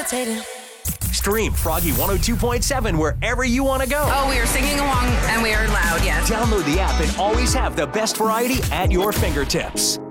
levitating. Stream Froggy 102.7 wherever you want to go. Oh, we are singing along and we are loud, yes. Download the app and always have the best variety at your fingertips.